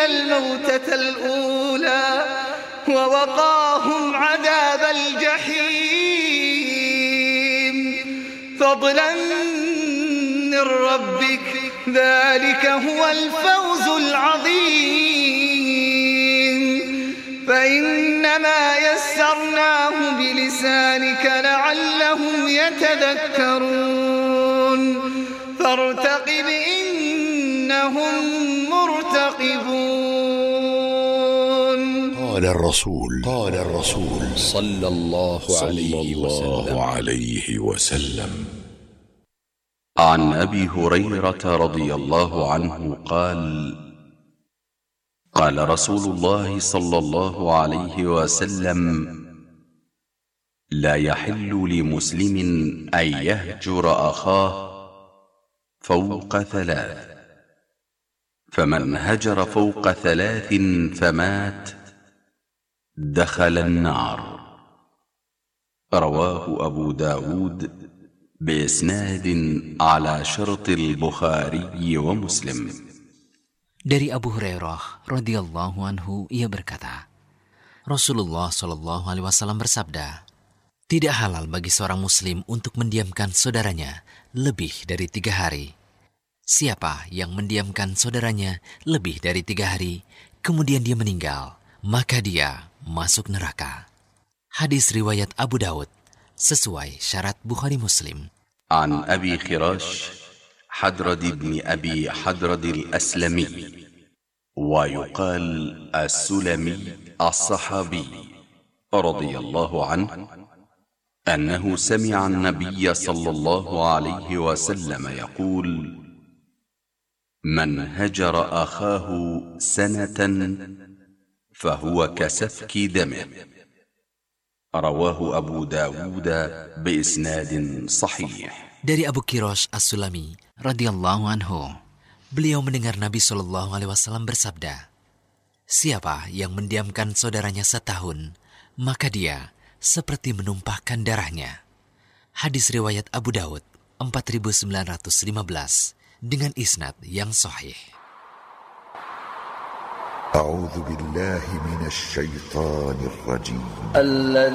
إلا الموتة الأولى ووقاهم عذاب الجحيم فضلا من ربك ذلك هو الفوز العظيم فإنما يسرناه بلسانك لعلهم يتذكرون فارتقب إنهم مرتقبون. قال الرسول صلى الله عليه وسلم عن أبي هريرة رضي الله عنه قال رسول الله صلى الله عليه وسلم: لا يحل لمسلم أن يهجر أخاه فوق 3، فمن هجر فوق 3 فمات دخل النار. رواه أبو داود بإسناد على شرط البخاري ومسلم. Dari Abu Hurairah radhiyallahu anhu, ia berkata, Rasulullah shallallahu alaihi wasallam bersabda, tidak halal bagi seorang muslim untuk mendiamkan saudaranya lebih dari 3 hari. Siapa yang mendiamkan saudaranya lebih dari 3 hari, kemudian dia meninggal, maka dia masuk neraka. Hadis riwayat Abu Daud sesuai syarat Bukhari Muslim. An Abi Khirash حدرد بن أبي حدرد الأسلمي ويقال السلمي الصحابي رضي الله عنه أنه سمع النبي صلى الله عليه وسلم يقول: من هجر أخاه 1 فهو كسفك دمه. رواه أبو داود بإسناد صحيح. Dari Abu Khirash As-Sulami radhiyallahu anhu, beliau mendengar Nabi sallallahu alaihi wasallam bersabda, siapa yang mendiamkan saudaranya 1 tahun, maka dia seperti menumpahkan darahnya. Hadis riwayat Abu Daud 4915 dengan isnad yang sahih. A'udzu billahi minasy syaithanir rajim.